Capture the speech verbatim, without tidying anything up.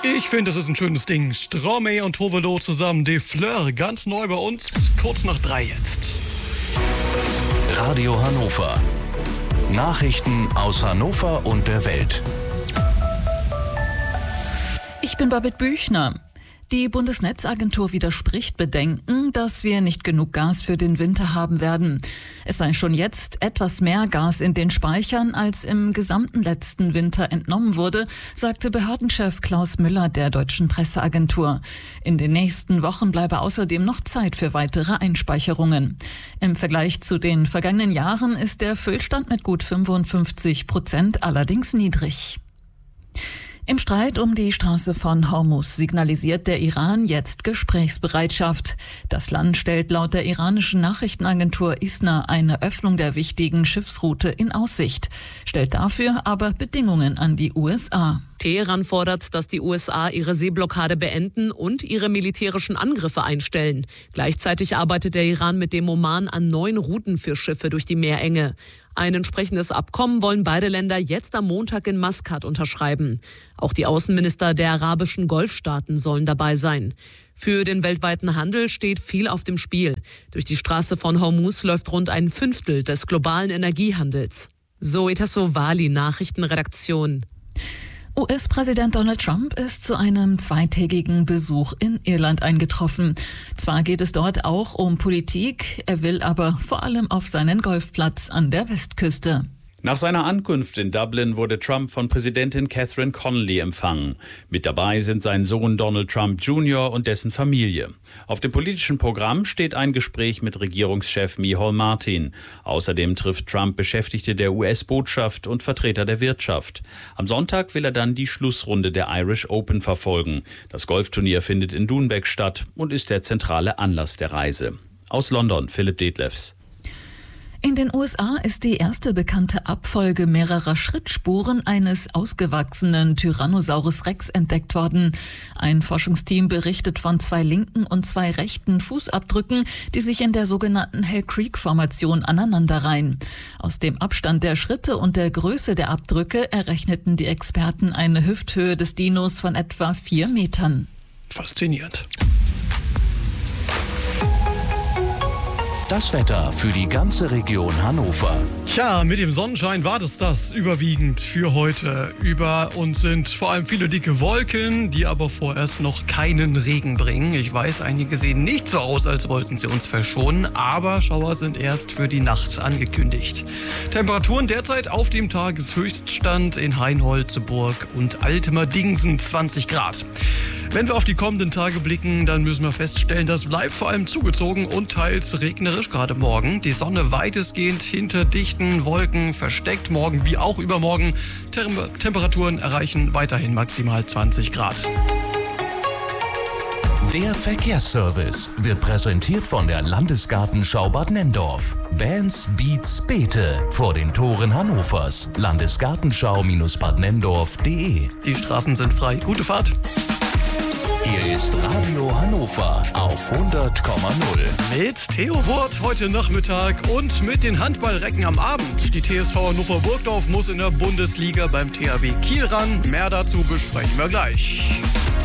Ich finde, das ist ein schönes Ding. Stromae und Tovelo zusammen, De Fleur, ganz neu bei uns, kurz nach drei jetzt. Radio Hannover. Nachrichten aus Hannover und der Welt. Ich bin Babette Büchner. Die Bundesnetzagentur widerspricht Bedenken, dass wir nicht genug Gas für den Winter haben werden. Es sei schon jetzt etwas mehr Gas in den Speichern, als im gesamten letzten Winter entnommen wurde, sagte Behördenchef Klaus Müller der Deutschen Presseagentur. In den nächsten Wochen bleibe außerdem noch Zeit für weitere Einspeicherungen. Im Vergleich zu den vergangenen Jahren ist der Füllstand mit gut fünfundfünfzig Prozent allerdings niedrig. Im Streit um die Straße von Hormuz signalisiert der Iran jetzt Gesprächsbereitschaft. Das Land stellt laut der iranischen Nachrichtenagentur ISNA eine Öffnung der wichtigen Schiffsroute in Aussicht, stellt dafür aber Bedingungen an die U S A. Teheran fordert, dass die U S A ihre Seeblockade beenden und ihre militärischen Angriffe einstellen. Gleichzeitig arbeitet der Iran mit dem Oman an neuen Routen für Schiffe durch die Meerenge. Ein entsprechendes Abkommen wollen beide Länder jetzt am Montag in Maskat unterschreiben. Auch die Außenminister der arabischen Golfstaaten sollen dabei sein. Für den weltweiten Handel steht viel auf dem Spiel. Durch die Straße von Hormuz läuft rund ein Fünftel des globalen Energiehandels. Zoe Tassovali, Nachrichtenredaktion. U S-Präsident Donald Trump ist zu einem zweitägigen Besuch in Irland eingetroffen. Zwar geht es dort auch um Politik, er will aber vor allem auf seinen Golfplatz an der Westküste. Nach seiner Ankunft in Dublin wurde Trump von Präsidentin Catherine Connolly empfangen. Mit dabei sind sein Sohn Donald Trump Junior und dessen Familie. Auf dem politischen Programm steht ein Gespräch mit Regierungschef Micheal Martin. Außerdem trifft Trump Beschäftigte der U S-Botschaft und Vertreter der Wirtschaft. Am Sonntag will er dann die Schlussrunde der Irish Open verfolgen. Das Golfturnier findet in Doonbeg statt und ist der zentrale Anlass der Reise. Aus London, Philipp Detlefs. In den U S A ist die erste bekannte Abfolge mehrerer Schrittspuren eines ausgewachsenen Tyrannosaurus Rex entdeckt worden. Ein Forschungsteam berichtet von zwei linken und zwei rechten Fußabdrücken, die sich in der sogenannten Hell Creek-Formation aneinanderreihen. Aus dem Abstand der Schritte und der Größe der Abdrücke errechneten die Experten eine Hüfthöhe des Dinos von etwa vier Metern. Faszinierend. Das Wetter für die ganze Region Hannover. Tja, mit dem Sonnenschein war das das überwiegend für heute. Über uns sind vor allem viele dicke Wolken, die aber vorerst noch keinen Regen bringen. Ich weiß, einige sehen nicht so aus, als wollten sie uns verschonen, aber Schauer sind erst für die Nacht angekündigt. Temperaturen derzeit auf dem Tageshöchststand in Hainholzeburg und Altmerdingsen zwanzig Grad. Wenn wir auf die kommenden Tage blicken, dann müssen wir feststellen, das bleibt vor allem zugezogen und teils regnerisch gerade morgen. Die Sonne weitestgehend hinter dichten Wolken versteckt, morgen wie auch übermorgen. Tem- Temperaturen erreichen weiterhin maximal zwanzig Grad. Der Verkehrsservice wird präsentiert von der Landesgartenschau Bad Nenndorf. Bands, Beats, Beete vor den Toren Hannovers. Landesgartenschau Bad Nenndorf punkt de. Die Straßen sind frei. Gute Fahrt. Hier ist Radio Hannover auf hundert Komma null. Mit Theo Wurt heute Nachmittag und mit den Handballrecken am Abend. Die T S V Hannover Burgdorf muss in der Bundesliga beim T H W Kiel ran. Mehr dazu besprechen wir gleich.